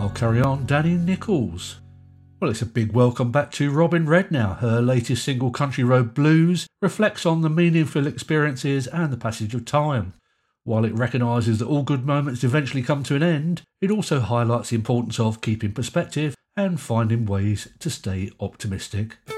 I'll carry on, Danny Nichols. Well, it's a big welcome back to Robin Redknapp. Her latest single, Country Road Blues, reflects on the meaningful experiences and the passage of time. While it recognises that all good moments eventually come to an end, it also highlights the importance of keeping perspective and finding ways to stay optimistic.